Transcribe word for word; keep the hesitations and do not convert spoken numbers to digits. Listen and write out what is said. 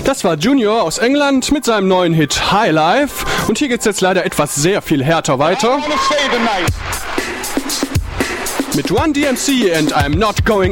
Das war Junior aus England mit seinem neuen Hit High Life. Und hier geht's jetzt leider etwas sehr viel härter weiter. Mit Run D M C and I'm Not Going